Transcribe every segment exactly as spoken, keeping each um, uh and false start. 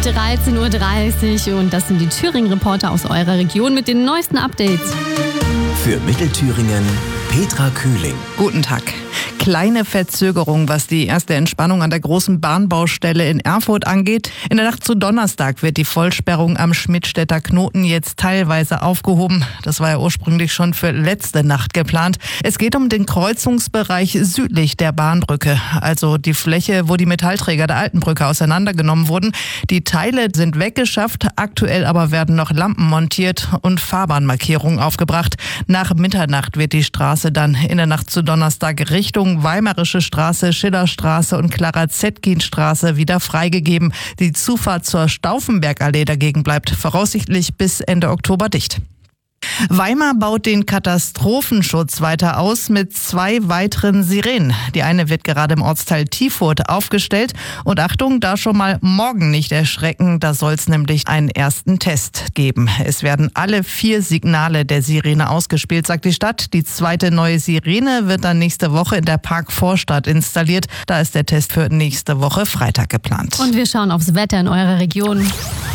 dreizehn Uhr dreißig und das sind die Thüringen-Reporter aus eurer Region mit den neuesten Updates. Für Mittelthüringen Petra Kühling. Guten Tag. Kleine Verzögerung, was die erste Entspannung an der großen Bahnbaustelle in Erfurt angeht. In der Nacht zu Donnerstag wird die Vollsperrung am Schmidtstädter Knoten jetzt teilweise aufgehoben. Das war ja ursprünglich schon für letzte Nacht geplant. Es geht um den Kreuzungsbereich südlich der Bahnbrücke, also die Fläche, wo die Metallträger der alten Brücke auseinandergenommen wurden. Die Teile sind weggeschafft, aktuell aber werden noch Lampen montiert und Fahrbahnmarkierungen aufgebracht. Nach Mitternacht wird die Straße dann in der Nacht zu Donnerstag Richtung Weimarische Straße, Schillerstraße und Clara-Zetkin-Straße wieder freigegeben. Die Zufahrt zur Stauffenbergallee dagegen bleibt voraussichtlich bis Ende Oktober dicht. Weimar baut den Katastrophenschutz weiter aus mit zwei weiteren Sirenen. Die eine wird gerade im Ortsteil Tiefurt aufgestellt. Und Achtung, da schon mal morgen nicht erschrecken, da soll es nämlich einen ersten Test geben. Es werden alle vier Signale der Sirene ausgespielt, sagt die Stadt. Die zweite neue Sirene wird dann nächste Woche in der Parkvorstadt installiert. Da ist der Test für nächste Woche Freitag geplant. Und wir schauen aufs Wetter in eurer Region.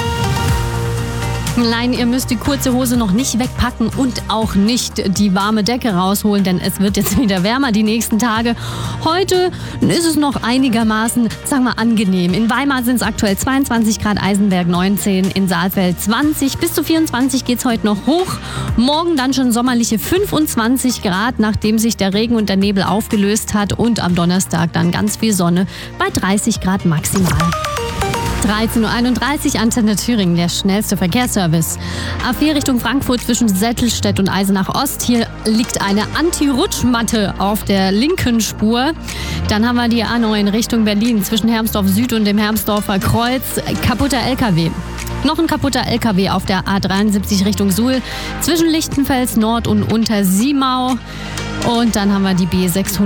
Nein, ihr müsst die kurze Hose noch nicht wegpacken und auch nicht die warme Decke rausholen, denn es wird jetzt wieder wärmer die nächsten Tage. Heute ist es noch einigermaßen, sagen wir, angenehm. In Weimar sind es aktuell zweiundzwanzig Grad, Eisenberg neunzehn, in Saalfeld zwanzig. Bis zu vierundzwanzig geht es heute noch hoch. Morgen dann schon sommerliche fünfundzwanzig Grad, nachdem sich der Regen und der Nebel aufgelöst hat. Und am Donnerstag dann ganz viel Sonne bei dreißig Grad maximal. dreizehn Uhr einunddreißig, Antenne Thüringen, der schnellste Verkehrsservice. A vier Richtung Frankfurt zwischen Sättelstedt und Eisenach Ost. Hier liegt eine Anti-Rutschmatte auf der linken Spur. Dann haben wir die A neun Richtung Berlin zwischen Hermsdorf Süd und dem Hermsdorfer Kreuz. Kaputter L K W. Noch ein kaputter L K W auf der A dreiundsiebzig Richtung Suhl zwischen Lichtenfels Nord und Untersiemau. Und dann haben wir die B sechshundert.